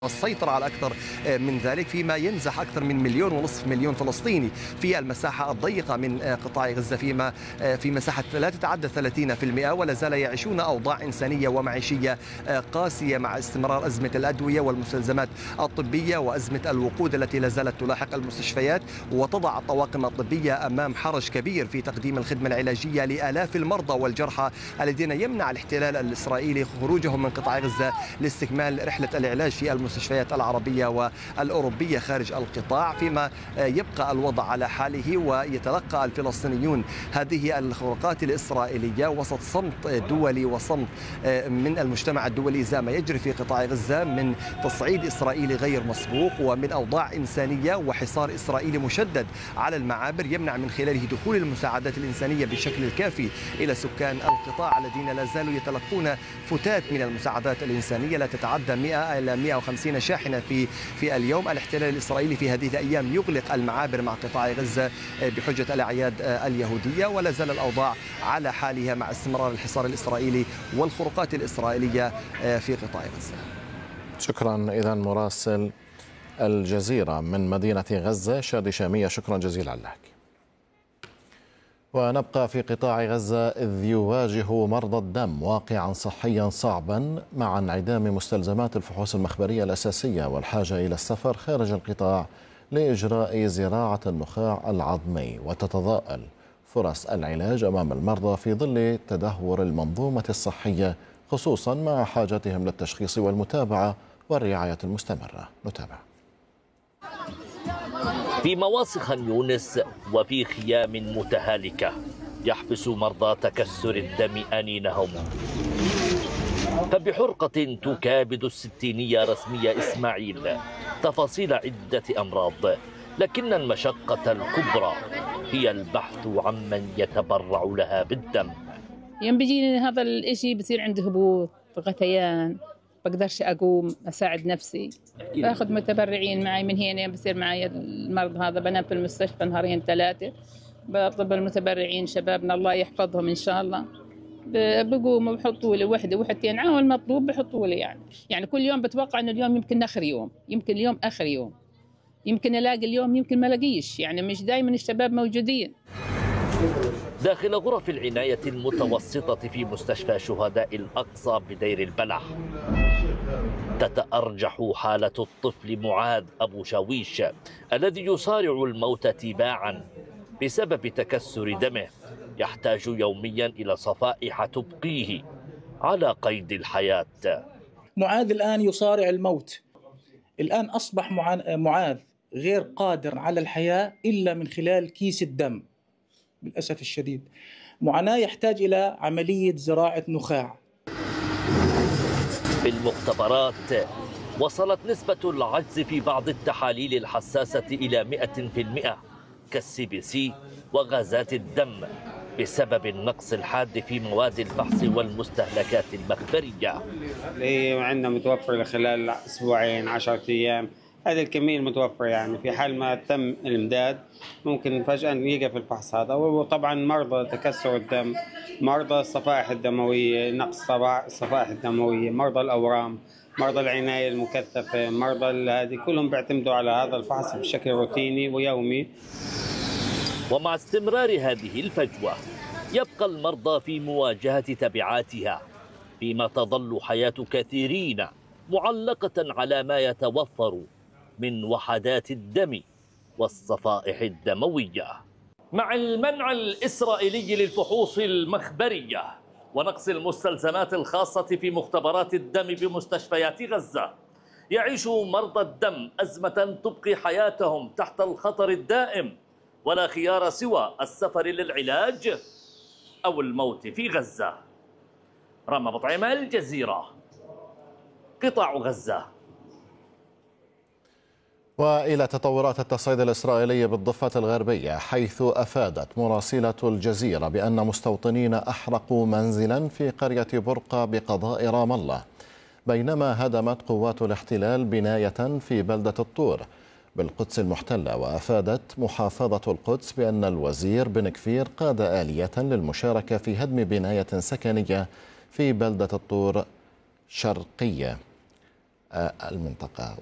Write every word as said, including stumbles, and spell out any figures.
والسيطرة على أكثر من ذلك، فيما ينزح أكثر من مليون ونصف مليون فلسطيني في المساحة الضيقة من قطاع غزة، فيما في مساحة لا تتعدى ثلاثين بالمئة، ولا زال يعيشون أوضاع إنسانية ومعيشية قاسية مع استمرار أزمة الأدوية والمستلزمات الطبية وأزمة الوقود التي لا زالت تلاحق المستشفيات، وتضع الطواقم الطبية أمام حرج كبير في تقديم الخدمة العلاجية لآلاف المرضى والجرحى الذين يمنع الاحتلال الإسرائيلي خروجهم من قطاع غزة لاستكمال رحلة العلاج في المستشفيات المستشفيات العربية والأوروبية خارج القطاع، فيما يبقى الوضع على حاله ويتلقى الفلسطينيون هذه الخروقات الإسرائيلية وسط صمت دولي وصمت من المجتمع الدولي إزاء ما يجري في قطاع غزة من تصعيد إسرائيلي غير مسبوق ومن أوضاع إنسانية وحصار إسرائيلي مشدد على المعابر يمنع من خلاله دخول المساعدات الإنسانية بالشكل الكافي إلى سكان القطاع الذين لا زالوا يتلقون فتات من المساعدات الإنسانية لا تتعدى مئة إلى مئة وخمسين شاحنة في في اليوم. الاحتلال الإسرائيلي في هذه الأيام يغلق المعابر مع قطاع غزة بحجة الأعياد اليهودية، ولا زال الأوضاع على حالها مع استمرار الحصار الإسرائيلي والخروقات الإسرائيلية في قطاع غزة. شكرا. إذن مراسل الجزيرة من مدينة غزة شادي شامية، شكرا جزيلا لك. ونبقى في قطاع غزة إذ يواجه مرضى الدم واقعا صحيا صعبا مع انعدام مستلزمات الفحوص المخبرية الأساسية والحاجة إلى السفر خارج القطاع لإجراء زراعة النخاع العظمي، وتتضاءل فرص العلاج أمام المرضى في ظل تدهور المنظومة الصحية خصوصا مع حاجتهم للتشخيص والمتابعة والرعاية المستمرة. نتابع. في مواصي خان يونس وفي خيام متهالكة يحبس مرضى تكسر الدم أنينهم، فبحرقة تكابد الستينية رسمية إسماعيل تفاصيل عدة أمراض، لكن المشقة الكبرى هي البحث عمن يتبرع لها بالدم. يوم بيجيني هذا الإشي بصير عندي هبوط غثيان، بقدرش أقوم أساعد نفسي، باخذ متبرعين معي من هنا، بصير معي المرض هذا بنام في المستشفى نهارين ثلاثة، بطلب المتبرعين شبابنا الله يحفظهم إن شاء الله، بقوموا بحطوا لي وحدة وحدتين عاون المطلوب بحطوا لي يعني يعني كل يوم بتوقع إنه اليوم يمكن آخر يوم، يمكن اليوم آخر يوم، يمكن ألاقي اليوم يمكن ما لاقيش، يعني مش دائما الشباب موجودين. داخل غرف العناية المتوسطة في مستشفى شهداء الأقصى بدير البلح تتأرجح حالة الطفل معاذ أبو شاويش الذي يصارع الموت تباعا بسبب تكسر دمه، يحتاج يوميا إلى صفائح تبقيه على قيد الحياة. معاذ الآن يصارع الموت، الآن أصبح معاذ غير قادر على الحياة إلا من خلال كيس الدم للأسف الشديد، معاناة يحتاج إلى عملية زراعة نخاع. في المختبرات وصلت نسبة العجز في بعض التحاليل الحساسة إلى مئة بالمئة كالسي بي سي وغازات الدم بسبب النقص الحاد في مواد الفحص والمستهلكات المخبرية. هي عندنا متوفر خلال أسبوعين عشرة أيام، هذه الكمية المتوفرة، يعني في حال ما تم الإمداد ممكن فجأة يقف الفحص هذا. وطبعا مرضى تكسر الدم، مرضى الصفائح الدموية، نقص الصفائح الدموية، مرضى الأورام، مرضى العناية المكثفة، مرضى هذه كلهم بيعتمدوا على هذا الفحص بشكل روتيني ويومي. ومع استمرار هذه الفجوة يبقى المرضى في مواجهة تبعاتها، فيما تظل حياة كثيرين معلقة على ما يتوفر من وحدات الدم والصفائح الدموية. مع المنع الإسرائيلي للفحوص المخبرية ونقص المستلزمات الخاصة في مختبرات الدم بمستشفيات غزة، يعيش مرضى الدم أزمة تبقي حياتهم تحت الخطر الدائم، ولا خيار سوى السفر للعلاج أو الموت في غزة. رامي بطعيمة، الجزيرة، قطاع غزة. وإلى تطورات التصعيد الإسرائيلي بالضفة الغربية، حيث أفادت مراسلة الجزيرة بأن مستوطنين أحرقوا منزلا في قرية برقة بقضاء رام الله، بينما هدمت قوات الاحتلال بناية في بلدة الطور بالقدس المحتلة. وأفادت محافظة القدس بأن الوزير بن كفير قاد آلية للمشاركة في هدم بناية سكنية في بلدة الطور شرقية. المنطقة.